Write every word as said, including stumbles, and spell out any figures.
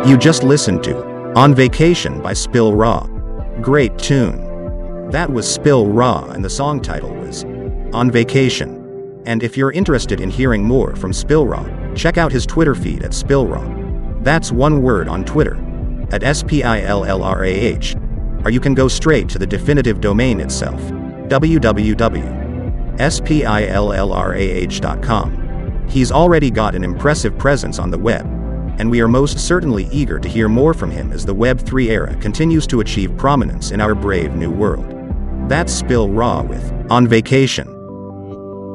You just listened to On Vacation by Spill Raw. Great tune. That was Spill Raw and the song title was On Vacation. And if you're interested in hearing more from Spill Raw, check out his Twitter feed at Spill Raw. That's one word on Twitter, at S P I L L R A H. Or you can go straight to the definitive domain itself, w w w dot s p i l l r a h dot com. He's already got an impressive presence on the web, and we are most certainly eager to hear more from him as the Web three era continues to achieve prominence in our brave new world. That's Spill Raw with On Vacation.